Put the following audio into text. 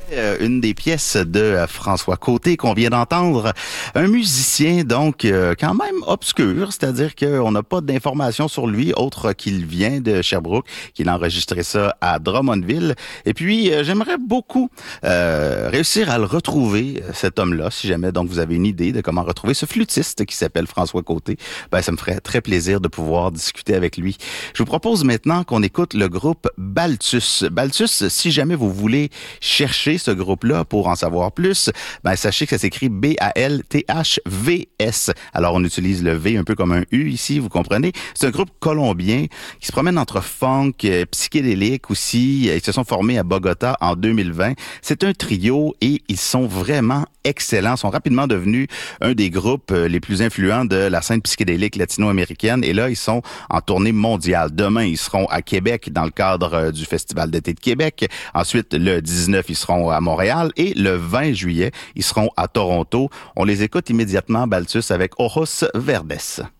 Une des pièces de François Côté qu'on vient d'entendre, un musicien donc quand même obscur, c'est-à-dire qu'on n'a pas d'informations sur lui autre qu'il vient de Sherbrooke, qu'il a enregistré ça à Drummondville. Et puis j'aimerais beaucoup réussir à le retrouver, cet homme-là, si jamais donc vous avez une idée de comment retrouver ce flûtiste qui s'appelle François Côté. Ben ça me ferait très plaisir de pouvoir discuter avec lui. Je vous propose maintenant qu'on écoute le groupe Balthus. Balthus, si jamais vous voulez chercher ce groupe-là pour en savoir plus, ben sachez que ça s'écrit B-A-L-T-H-V-S. Alors, on utilise le V un peu comme un U ici, vous comprenez? C'est un groupe colombien qui se promène entre funk, psychédélique aussi. Ils se sont formés à Bogota en 2020. C'est un trio et ils sont vraiment excellents. Ils sont rapidement devenus un des groupes les plus influents de la scène psychédélique latino-américaine. Et là, ils sont en tournée mondiale. Demain, ils seront à Québec dans le cadre du Festival d'été de Québec. Ensuite, le 19, ils seront à Montréal et le 20 juillet, ils seront à Toronto. On les écoute immédiatement, Balthus, avec Ojos Verdes.